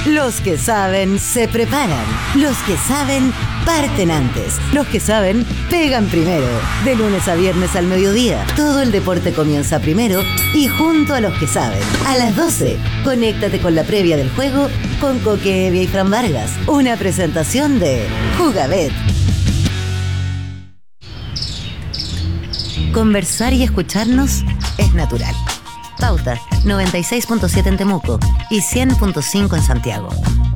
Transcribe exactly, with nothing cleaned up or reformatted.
Los que saben se preparan. Los que saben parten antes. Los que saben pegan primero. De lunes a viernes al mediodía. Todo el deporte comienza primero y junto a los que saben. A las doce, conéctate con la previa del juego con Coque Evia y Fran Vargas. Una presentación de Jugabet. Conversar y escucharnos es natural. Pauta noventa y seis punto siete en Temuco y cien punto cinco en Santiago.